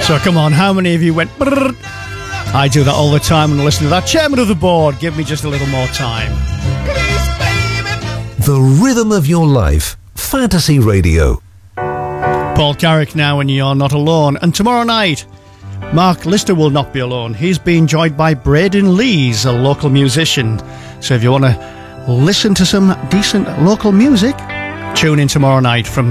So come on, how many of you went brrr? I do that all the time and listen to that. Chairman of the board, give me just a little more time. The rhythm of your life. Fantasy Radio. Paul Carrick now, and you're not alone. And tomorrow night, Mark Lister will not be alone. He's being joined by Braden Lees, a local musician. So if you want to listen to some decent local music, tune in tomorrow night from